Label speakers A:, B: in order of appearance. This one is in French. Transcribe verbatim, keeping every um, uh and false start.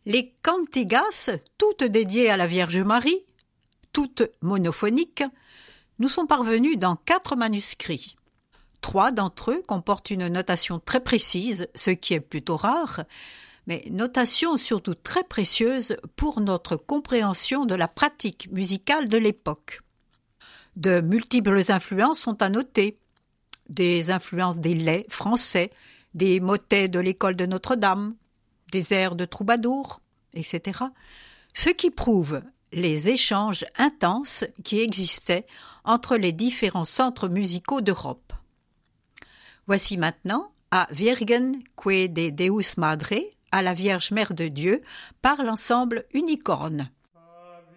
A: Les cantigas, toutes dédiées à la Vierge Marie, toutes monophoniques, nous sont parvenus dans quatre manuscrits. Trois d'entre eux comportent une notation très précise, ce qui est plutôt rare, mais notation surtout très précieuse pour notre compréhension de la pratique musicale de l'époque. De multiples influences sont à noter, des influences des laits français, des motets de l'école de Notre-Dame, des airs de troubadour, et cetera, ce qui prouve les échanges intenses qui existaient entre les différents centres musicaux d'Europe. Voici maintenant à Virgen que de Deus Madre, à la Vierge Mère de Dieu, par l'ensemble Unicorne.